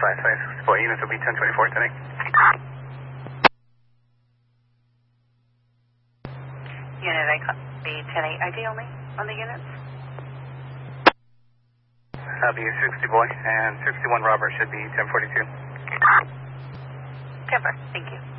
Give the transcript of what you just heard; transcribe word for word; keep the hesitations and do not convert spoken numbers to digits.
five five, support units will be ten twenty-four today. Unit, I copy ten eight I D only on the units. That'll be sixty boy, and sixty-one Robert should be ten forty-two. ten four, thank you.